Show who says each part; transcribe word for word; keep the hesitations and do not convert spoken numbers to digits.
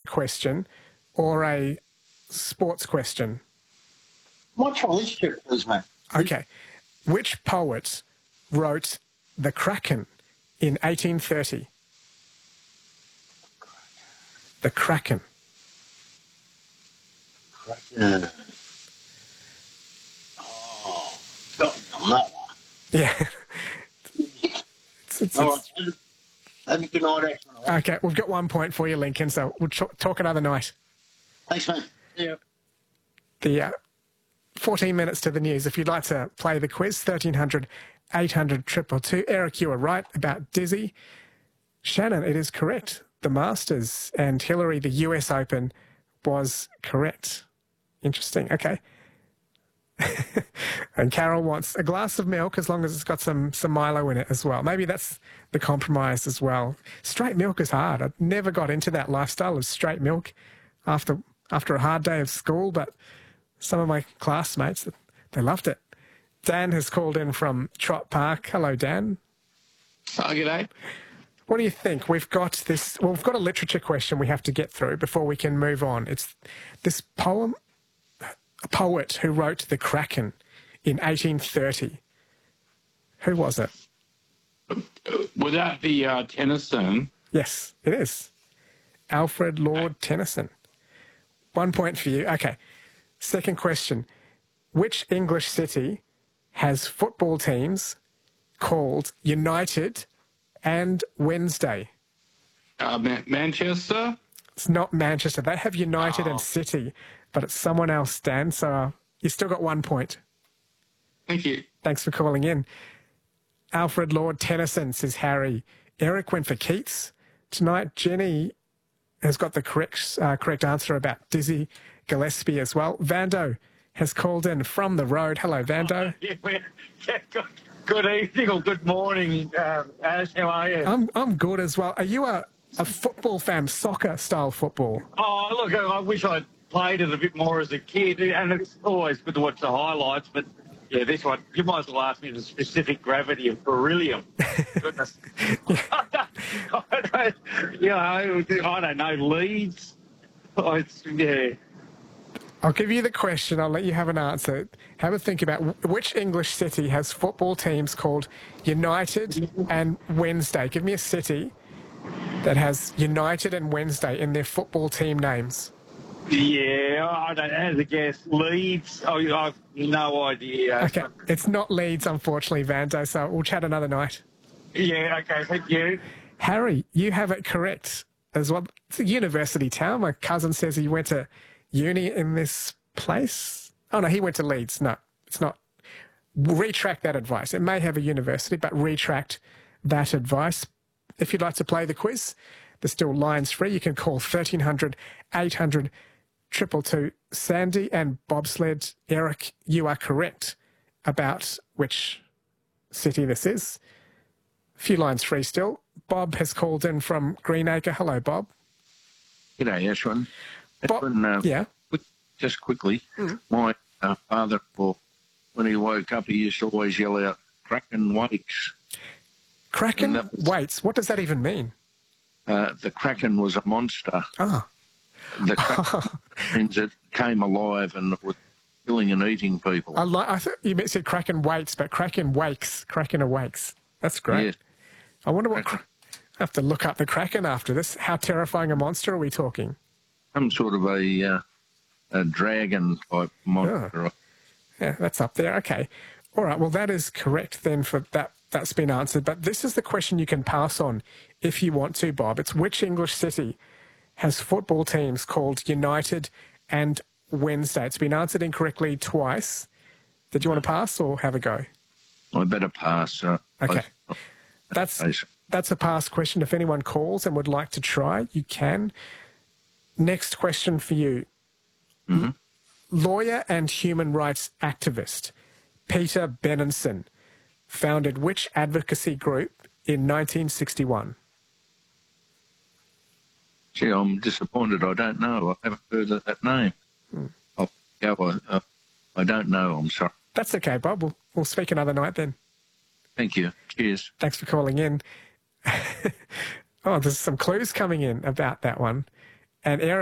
Speaker 1: question or a sports question?
Speaker 2: What's your literature, please, mate?
Speaker 1: Okay. Which poet wrote The Kraken in eighteen thirty? The Kraken.
Speaker 2: Kraken. Oh, got me on that one.
Speaker 1: Yeah. it's, it's,
Speaker 2: All
Speaker 1: it's,
Speaker 2: right. Have a good night, actually.
Speaker 1: okay, we've got one point for you, Lincoln, so we'll ch- talk another night.
Speaker 2: Thanks, mate. Yeah.
Speaker 1: The uh, fourteen minutes to the news. If you'd like to play the quiz, thirteen hundred, eight hundred, two two two. Eric, you were right about Dizzy. Shannon, it is correct. The Masters. And Hillary, the U S Open, was correct. Interesting. Okay. And Carol wants a glass of milk as long as it's got some, some Milo in it as well. Maybe that's the compromise as well. Straight milk is hard. I never got into that lifestyle of straight milk after after a hard day of school, but some of my classmates, they loved it. Dan has called in from Trott Park. Hello, Dan.
Speaker 3: Oh, g'day.
Speaker 1: What do you think? We've got this, well, we've got a literature question we have to get through before we can move on. It's this poem, a poet who wrote The Kraken in eighteen thirty. Who was it?
Speaker 3: Would that be uh, Tennyson?
Speaker 1: Yes, it is. Alfred Lord Tennyson. One point for you. Okay. Second question. Which English city has football teams called United and Wednesday?
Speaker 3: Uh, Man- Manchester?
Speaker 1: It's not Manchester. They have United
Speaker 3: Oh.
Speaker 1: and City, but it's someone else, Dan. So uh, you still got one point.
Speaker 3: Thank you.
Speaker 1: Thanks for calling in. Alfred Lord Tennyson, says Harry. Eric went for Keats. Tonight, Jenny has got the correct uh, correct answer about Dizzy Gillespie as well. Vando has called in from the road. Hello, Vando.
Speaker 4: Yeah, yeah, good, good evening or good morning, um, Ash. How are you?
Speaker 1: I'm I'm good as well. Are you a, a football fan, soccer-style football?
Speaker 4: Oh, look, I wish I'd played it a bit more as a kid, and it's always good to watch the highlights, but yeah, this one, you might as well ask me the specific gravity of beryllium. Goodness. I don't, you know, I don't know, Leeds. Oh, it's, yeah.
Speaker 1: I'll give you the question. I'll let you have an answer. Have a think about which English city has football teams called United and Wednesday. Give me a city that has United and Wednesday in their football team names.
Speaker 4: Yeah, I don't know, the guess. Leeds, oh, I've no idea.
Speaker 1: Okay, it's not Leeds, unfortunately, Vando, so we'll chat another night.
Speaker 4: Yeah, okay, thank you.
Speaker 1: Harry, you have it correct as well. It's a university town. My cousin says he went to uni in this place. Oh, no, he went to Leeds. No, it's not. Retract that advice. It may have a university, but retract that advice. If you'd like to play the quiz, there's still lines free. You can call thirteen hundred, eight hundred, two two two. Sandy and Bobsled, Eric, you are correct about which city this is. A few lines free still. Bob has called in from Greenacre. Hello, Bob.
Speaker 5: G'day, Ashwin.
Speaker 1: Bob,
Speaker 5: Ashwin, uh,
Speaker 1: yeah.
Speaker 5: quick, just quickly,
Speaker 1: Mm.
Speaker 5: my uh, father, well, when he woke up, he used to always yell out, Kraken wakes.
Speaker 1: Kraken
Speaker 5: And that was-
Speaker 1: waits. What does that even mean?
Speaker 5: Uh, the Kraken was a monster.
Speaker 1: Ah.
Speaker 5: The Kraken means it came alive and was killing and eating people.
Speaker 1: I, li- I thought you meant- said Kraken waits, but Kraken wakes. Kraken awakes. That's great.
Speaker 5: Yes.
Speaker 1: I wonder what... Kra- I have to look up the Kraken after this. How terrifying a monster are we talking?
Speaker 5: Some sort of a, uh, a dragon-type monster.
Speaker 1: Yeah, that's up there. Okay. All right. Well, that is correct then for that. That's been answered. But this is the question you can pass on if you want to, Bob. It's which English city has football teams called United and Wednesday? It's been answered incorrectly twice. Did you want to pass or have a go?
Speaker 5: I better pass. Uh,
Speaker 1: Okay.
Speaker 5: I-
Speaker 1: That's
Speaker 5: I-
Speaker 1: that's a pass question. If anyone calls and would like to try, you can. Next question for you.
Speaker 5: Mhm.
Speaker 1: Lawyer and human rights activist Peter Benenson founded which advocacy group in nineteen sixty-one?
Speaker 5: Gee, I'm disappointed. I don't know. I haven't heard of that name.
Speaker 1: Hmm.
Speaker 5: I'll go. I, uh, I don't know. I'm sorry.
Speaker 1: That's okay, Bob. We'll, we'll speak another night then.
Speaker 5: Thank you. Cheers.
Speaker 1: Thanks for calling in. Oh, there's some clues coming in about that one. And Eric